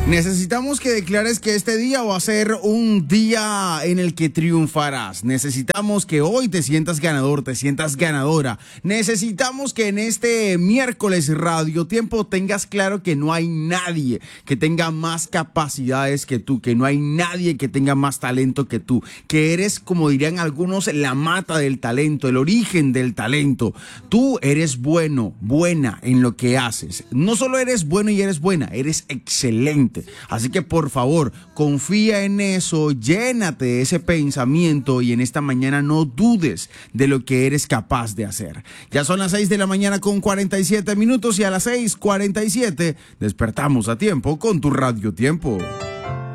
Necesitamos que declares que este día va a ser un día en el que triunfarás. Necesitamos que hoy te sientas ganador, te sientas ganadora. Necesitamos que en este miércoles Radio Tiempo tengas claro que no hay nadie que tenga más capacidades que tú, que no hay nadie que tenga más talento que tú, que eres, como dirían algunos, la mata del talento, el origen del talento. Tú eres bueno, buena en lo que haces. No solo eres bueno y eres buena, eres excelente. Así que por favor, confía en eso, llénate de ese pensamiento y en esta mañana no dudes de lo que eres capaz de hacer. Ya son las 6 de la mañana con 47 minutos y a las 6:47 despertamos a tiempo con tu Radio Tiempo.